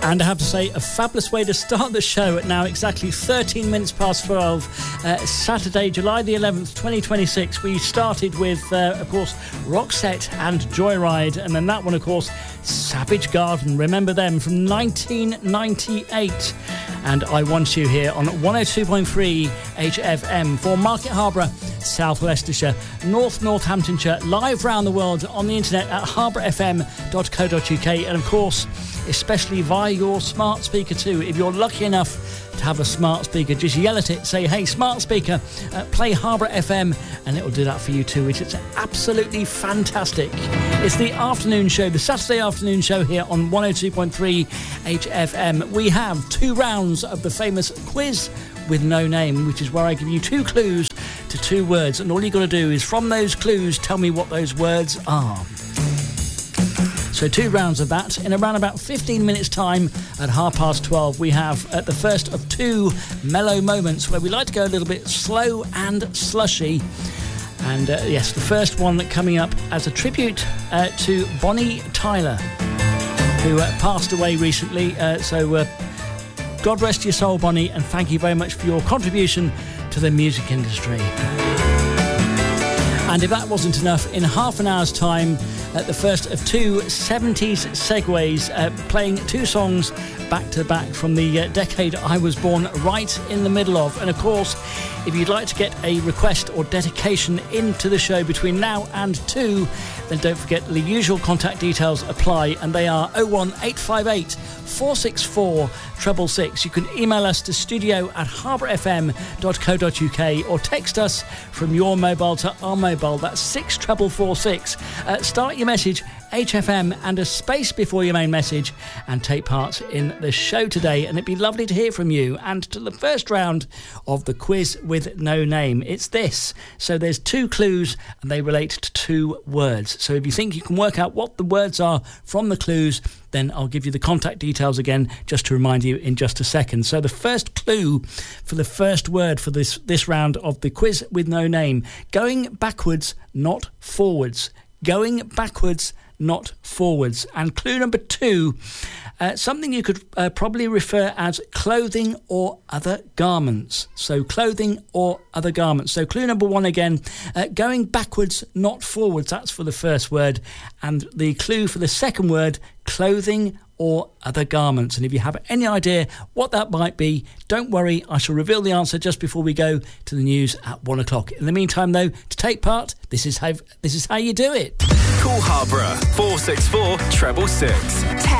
And I have to say, a fabulous way to start the show at now exactly 13 minutes past 12, Saturday, July the 11th, 2026. We started with, of course, Roxette and Joyride, and then that one, of course, Savage Garden. Remember them from 1998. And I Want You here on 102.3 HFM for Market Harborough, South Leicestershire, North Northamptonshire, live round the world on the internet at harbourfm.co.uk, and of course, especially via your smart speaker too. If you're lucky enough to have a smart speaker, just yell at it, say, hey, smart speaker, play Harbour FM, and it will do that for you too, which is absolutely fantastic. It's the afternoon show, the Saturday afternoon show here on 102.3 HFM. We have 2 rounds of the famous quiz with no name, which is where I give you 2 clues to 2 words, and all you got to do is from those clues tell me what those words are. So 2 rounds of that. In around about 15 minutes time at 12:30, we have the first of 2 mellow moments where we like to go a little bit slow and slushy. And yes, the first one coming up as a tribute to Bonnie Tyler, who passed away recently. So God rest your soul, Bonnie, and thank you very much for your contribution to the music industry. And if that wasn't enough, in half an hour's time, the first of 2 70s segues, playing 2 songs back to back from the decade I was born right in the middle of. And of course, if you'd like to get a request or dedication into the show between now and 2, then don't forget the usual contact details apply, and they are 01858 464 666. You can email us to studio@harbourfm.co.uk or text us from your mobile to our mobile. That's 64446. Start your message HFM and a space before your main message, and take part in the show today, and it'd be lovely to hear from you. And to the first round of the quiz with no name, it's this. So there's 2 clues and they relate to 2 words. So if you think you can work out what the words are from the clues, then I'll give you the contact details again just to remind you in just a second. So the first clue for the first word for this round of the quiz with no name: going backwards, not forwards. Going backwards, not forwards. And clue number 2, something you could probably refer as clothing or other garments. So clothing or other garments. So clue number 1 again, going backwards, not forwards. That's for the first word. And the clue for the second word, clothing or other garments. And if you have any idea what that might be, don't worry, I shall reveal the answer just before we go to the news at 1 o'clock. In the meantime, though, to take part, this is how you do it. Call Harborough 464 666.